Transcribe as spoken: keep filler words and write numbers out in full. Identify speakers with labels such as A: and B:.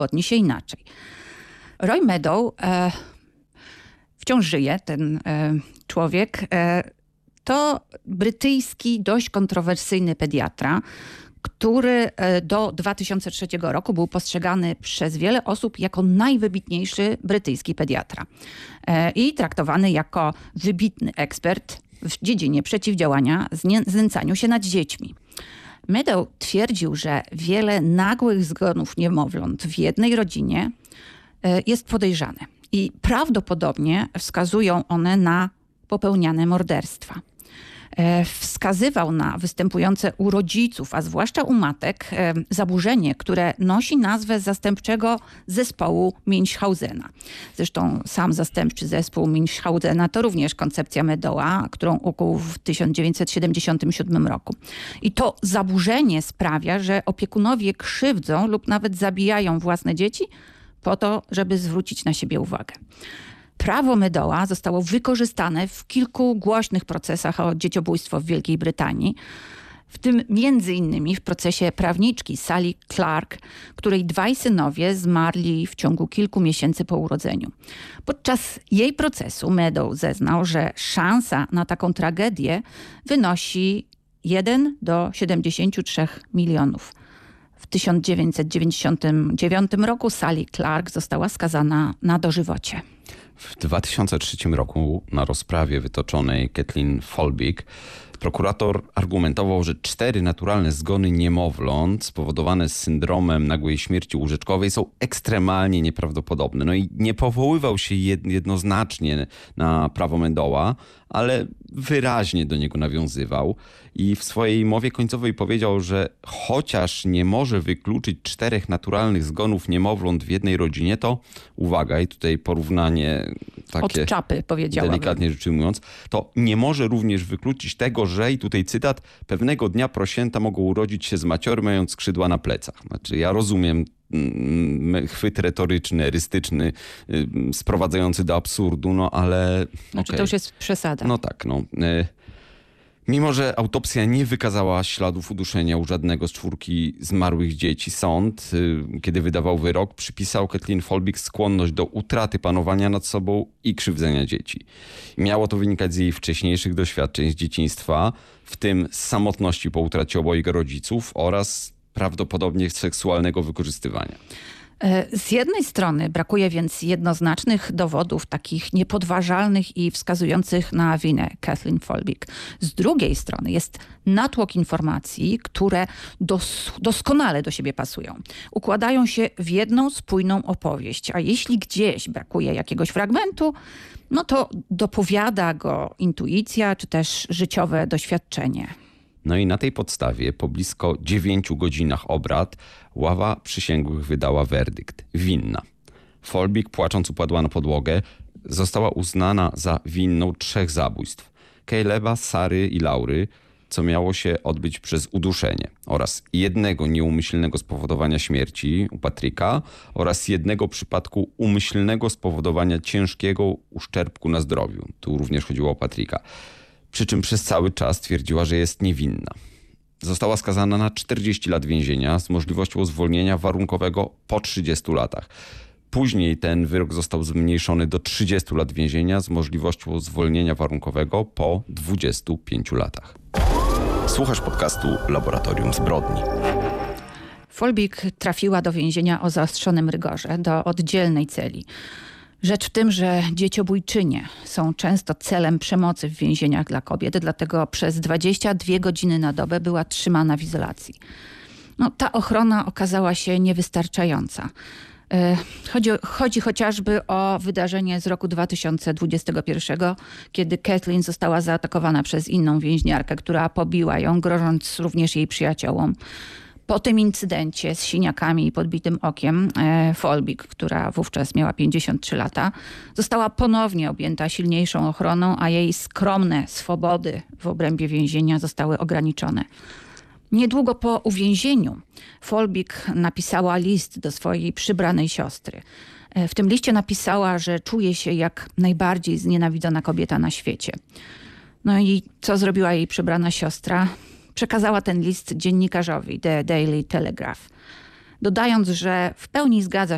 A: odniesie inaczej. Roy Meadow e, wciąż żyje, ten e, człowiek. E, to brytyjski, dość kontrowersyjny pediatra, który do dwa tysiące trzeciego roku był postrzegany przez wiele osób jako najwybitniejszy brytyjski pediatra i traktowany jako wybitny ekspert w dziedzinie przeciwdziałania znęcaniu się nad dziećmi. Meadow twierdził, że wiele nagłych zgonów niemowląt w jednej rodzinie jest podejrzane i prawdopodobnie wskazują one na popełniane morderstwa. Wskazywał na występujące u rodziców, a zwłaszcza u matek, zaburzenie, które nosi nazwę zastępczego zespołu Münchhausena. Zresztą sam zastępczy zespół Münchhausena to również koncepcja Meadowa, którą ukuł w tysiąc dziewięćset siedemdziesiątym siódmym roku. I to zaburzenie sprawia, że opiekunowie krzywdzą lub nawet zabijają własne dzieci po to, żeby zwrócić na siebie uwagę. Prawo Meadowa zostało wykorzystane w kilku głośnych procesach o dzieciobójstwo w Wielkiej Brytanii, w tym między innymi w procesie prawniczki Sally Clark, której dwaj synowie zmarli w ciągu kilku miesięcy po urodzeniu. Podczas jej procesu Meadow zeznał, że szansa na taką tragedię wynosi jeden do siedemdziesięciu trzech milionów. W tysiąc dziewięćset dziewięćdziesiątym dziewiątym roku Sally Clark została skazana na dożywocie.
B: W dwa tysiące trzecim roku na rozprawie wytoczonej Kathleen Folbig prokurator argumentował, że cztery naturalne zgony niemowląt spowodowane syndromem nagłej śmierci łóżeczkowej są ekstremalnie nieprawdopodobne. No i nie powoływał się jednoznacznie na prawo Meadowa, ale wyraźnie do niego nawiązywał i w swojej mowie końcowej powiedział, że chociaż nie może wykluczyć czterech naturalnych zgonów niemowląt w jednej rodzinie, to uwaga, i tutaj porównanie takie
A: od czapy, powiedziałabym.
B: Delikatnie rzecz ujmując, to nie może również wykluczyć tego, że, i tutaj cytat, pewnego dnia prosięta mogą urodzić się z maciory, mając skrzydła na plecach. Znaczy ja rozumiem chwyt retoryczny, erystyczny, sprowadzający do absurdu, no ale...
A: Znaczy
B: okay.
A: to już jest przesada.
B: No tak, no. Mimo że autopsja nie wykazała śladów uduszenia u żadnego z czwórki zmarłych dzieci, sąd, kiedy wydawał wyrok, przypisał Kathleen Folbig skłonność do utraty panowania nad sobą i krzywdzenia dzieci. Miało to wynikać z jej wcześniejszych doświadczeń z dzieciństwa, w tym z samotności po utracie obojga rodziców oraz prawdopodobnie seksualnego wykorzystywania.
A: Z jednej strony brakuje więc jednoznacznych dowodów, takich niepodważalnych i wskazujących na winę Kathleen Folbig. Z drugiej strony jest natłok informacji, które dos- doskonale do siebie pasują. Układają się w jedną spójną opowieść, a jeśli gdzieś brakuje jakiegoś fragmentu, no to dopowiada go intuicja czy też życiowe doświadczenie.
B: No i na tej podstawie po blisko dziewięciu godzinach obrad ława przysięgłych wydała werdykt. Winna. Folbig, płacząc, upadła na podłogę. Została uznana za winną trzech zabójstw. Caleba, Sary i Laury, co miało się odbyć przez uduszenie, oraz jednego nieumyślnego spowodowania śmierci u Patryka oraz jednego przypadku umyślnego spowodowania ciężkiego uszczerbku na zdrowiu. Tu również chodziło o Patryka. Przy czym przez cały czas twierdziła, że jest niewinna. Została skazana na czterdzieści lat więzienia z możliwością zwolnienia warunkowego po trzydziestu latach. Później ten wyrok został zmniejszony do trzydziestu lat więzienia z możliwością zwolnienia warunkowego po dwudziestu pięciu latach.
C: Słuchasz podcastu Laboratorium Zbrodni.
A: Folbig trafiła do więzienia o zaostrzonym rygorze, do oddzielnej celi. Rzecz w tym, że dzieciobójczynie są często celem przemocy w więzieniach dla kobiet, dlatego przez dwadzieścia dwie godziny na dobę była trzymana w izolacji. No, ta ochrona okazała się niewystarczająca. Chodzi, chodzi chociażby o wydarzenie z roku dwa tysiące dwudziestego pierwszego, kiedy Kathleen została zaatakowana przez inną więźniarkę, która pobiła ją, grożąc również jej przyjaciołom. Po tym incydencie z siniakami i podbitym okiem e, Folbig, która wówczas miała pięćdziesiąt trzy lata, została ponownie objęta silniejszą ochroną, a jej skromne swobody w obrębie więzienia zostały ograniczone. Niedługo po uwięzieniu Folbig napisała list do swojej przybranej siostry. E, w tym liście napisała, że czuje się jak najbardziej znienawidzona kobieta na świecie. No i co zrobiła jej przybrana siostra? Przekazała ten list dziennikarzowi The Daily Telegraph, dodając, że w pełni zgadza